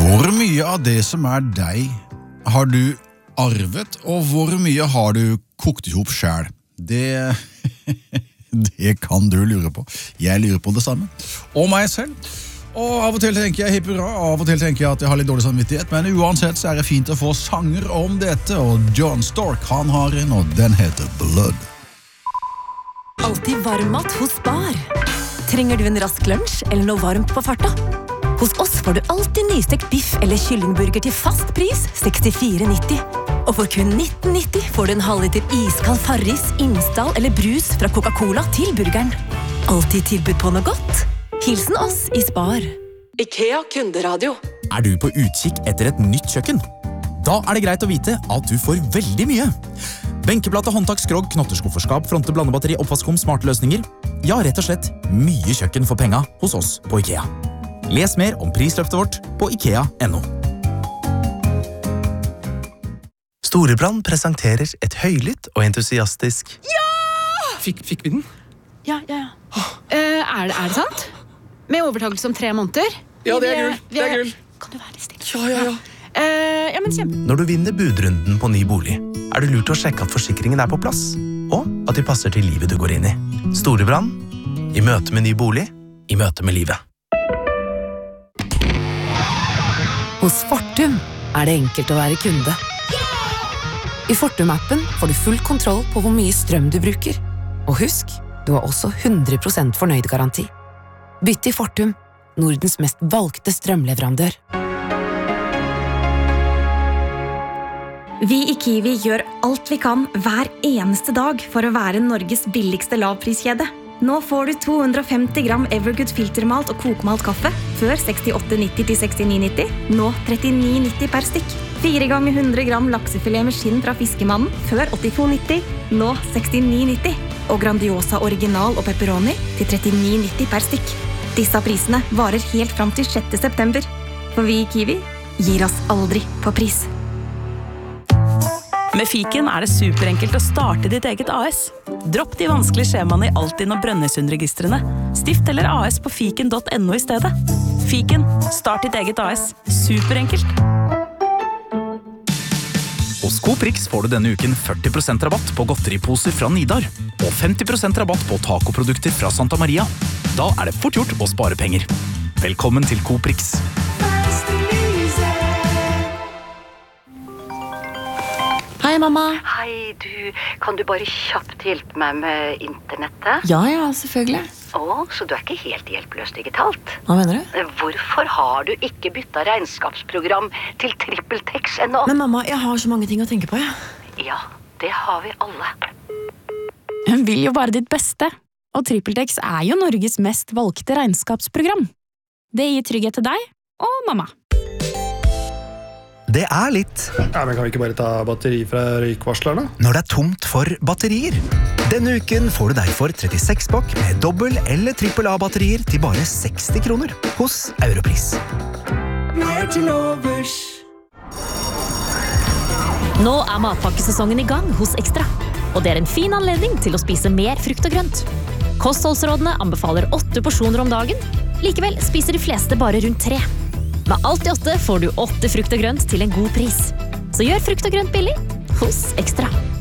Hvor mye av det som deg har du arvet, og hvor mye har du kokt ihop selv? Det kan du lure på. Jeg lurer på det samme. Og meg selv. Og av og til tenker jeg hipp hurra, av og til tenker jeg at jeg har litt dårlig samvittighet, men uansett så det fint å få sanger om dette, og John Stork, han har en, og den heter Blood. Alltid varmmat hos Spar. Trenger du en rask lunsj eller noe varmt på farta? Hos oss får du alltid nystekt biff eller kyllingburger til fast pris, 64,90. Og for kun 19,90 får du en halvliter iskald Farris, Imsdal eller brus fra Coca-Cola til burgeren. Alltid tilbud på noe godt. Hilsen oss i Spar. IKEA kunderadio. Du på utkikk etter et nytt kjøkken? Da det greit å vite at du får veldig mye. Benkeplate, håndtak, skrog, knotterskufferskap, fronte, blandebatteri, oppvaskom, smarte løsninger. Ja, rett og slett mye kjøkken for penga hos oss på IKEA. Les mer om prisløftet vårt på IKEA.no. Storebrand presenterer et høylytt og entusiastisk... Ja! Fikk vi den? Ja. Er det sant? Med overtakelse om 3 måneder? Ja, det gull. Det gull. Kan du være litt stille? Ja. Ja, men kjempe. Når du vinner budrunden på ny bolig, det lurt å sjekke at forsikringen på plass, og at de passer til livet du går inn i. Storebrand, i møte med ny bolig, i møte med livet. Hos Fortum det enkelt å være kunde. I Fortum-appen får du full kontroll på hvor mye strøm du bruker. Og husk, du har også 100% fornøyd garanti. Bytt til Fortum, Nordens mest valgte strømleverandør. Vi i Kiwi gjør alt vi kan hver eneste dag for å være Norges billigste lavpriskjede. Nå får du 250 gram Evergood filtermalt og kokmalt kaffe før 68,90 til 69,90. Nå 39,90 per stykk. 4 ganger 100 gram laksefilet med skinn fra Fiskemannen før 82,90. Nå 69,90. Og Grandiosa original og pepperoni til 39,90 per stykk. Disse prisene varer helt fram til 6. september. For vi i Kiwi gir oss aldri på pris. Med Fiken det superenkelt å starte ditt eget AS. Dropp de vanskelige skjemaene i Altinn og Brønnøysundregistrene. Stift eller AS på fiken.no i stedet. Fiken, start ditt eget AS. Superenkelt. Hos Coprix får du denne uken 40% rabatt på godteriposer fra Nidar, og 50% rabatt på tacoprodukter fra Santa Maria. Da det fort gjort å spare penger. Velkommen til Coprix. Hei, mamma. Hei, kan du bare kjapt hjelpe meg med internettet? Ja, selvfølgelig. Så du ikke helt hjelpeløs digitalt? Hva mener du? Hvorfor har du ikke byttet regnskapsprogram til TrippelTex ennå? Men mamma, jeg har så mange ting å tenke på, Ja, det har vi alle. Hun vil jo bare ditt beste, og TrippelTex jo Norges mest valgte regnskapsprogram. Det gir trygghet til deg og mamma. Det litt. Men kan vi ikke bare ta batteri fra røykvarslerne? Når det tomt for batterier. Denne uken får du derfor 36-pakk med dobbel- eller trippel A-batterier til bare 60 kroner hos Europris. Mer til overs. Nå matpakkesesongen i gang hos Ekstra, og det en fin anledning til å spise mer frukt og grønt. Kostholdsrådene anbefaler 8 porsjoner om dagen, likevel spiser de fleste bare rundt 3. Med alt i 8 får du 8 frukt og grønt til en god pris. Så gjør frukt og grønt billig hos Ekstra.